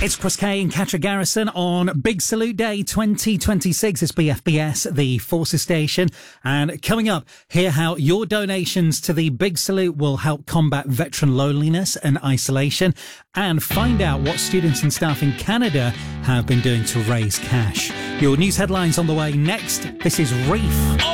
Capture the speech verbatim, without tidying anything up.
It's Chris Kay and Katra Garrison on Big Salute Day twenty twenty-six. It's B F B S, the Forces Station. And coming up, hear how your donations to the Big Salute will help combat veteran loneliness and isolation. And find out what students and staff in Canada have been doing to raise cash. Your news headlines on the way next. This is Reef.